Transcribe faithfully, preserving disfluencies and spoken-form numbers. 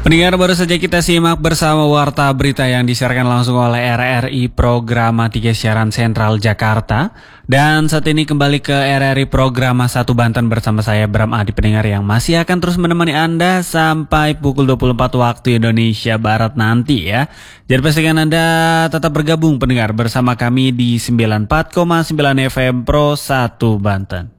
Pendengar, baru saja kita simak bersama warta berita yang disiarkan langsung oleh R R I Programa tiga Siaran Sentral Jakarta. Dan saat ini kembali ke R R I Programa satu Banten bersama saya Bram Adi, pendengar yang masih akan terus menemani Anda sampai pukul dua puluh empat waktu Indonesia Barat nanti ya. Jadi pastikan Anda tetap bergabung pendengar bersama kami di sembilan puluh empat koma sembilan F M Pro satu Banten.